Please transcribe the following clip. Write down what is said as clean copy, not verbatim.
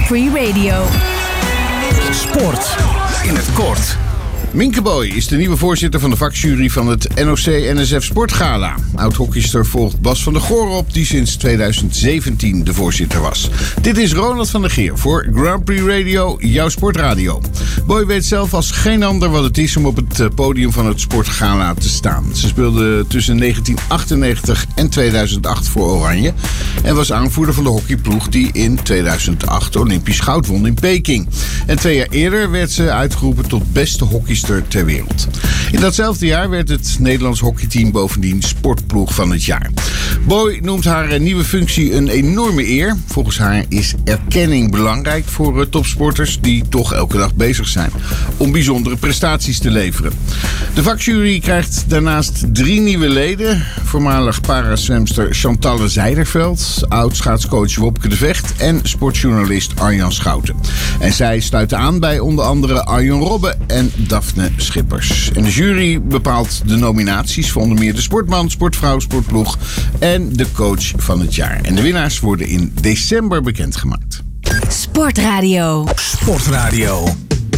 Free Radio. Sport in het kort. Minke Boy is de nieuwe voorzitter van de vakjury van het NOC-NSF Sportgala. Oud-hockeyster volgt Bas van der Goor op, die sinds 2017 de voorzitter was. Dit is Ronald van der Geer voor Grand Prix Radio, jouw sportradio. Boy weet zelf als geen ander wat het is om op het podium van het Sportgala te staan. Ze speelde tussen 1998 en 2008 voor Oranje en was aanvoerder van de hockeyploeg die in 2008 Olympisch goud won in Peking. En 2 jaar eerder werd ze uitgeroepen tot beste hockeyster ter wereld. In datzelfde jaar werd het Nederlands hockeyteam bovendien sportploeg van het jaar. Boy noemt haar nieuwe functie een enorme eer. Volgens haar is erkenning belangrijk voor topsporters die toch elke dag bezig zijn om bijzondere prestaties te leveren. De vakjury krijgt daarnaast 3 nieuwe leden. Voormalig paraswemster Chantalle Zijderveld, oud-schaatscoach Wopke de Vecht en sportjournalist Arjan Schouten. En zij sluiten aan bij onder andere Arjen Robben en Daphne Schippers. En de jury bepaalt de nominaties voor onder meer de sportman, sportvrouw, sportploeg en de coach van het jaar. En de winnaars worden in december bekendgemaakt. Sportradio. Sportradio.